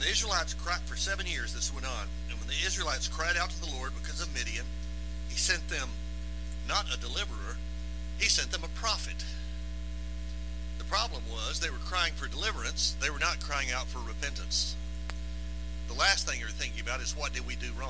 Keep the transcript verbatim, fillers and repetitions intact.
The Israelites cried for seven years. This went on, and when the Israelites cried out to the Lord because of Midian, He sent them not a deliverer, He sent them a prophet. The problem was they were crying for deliverance. They were not crying out for repentance. The last thing you're thinking about is, what did we do wrong?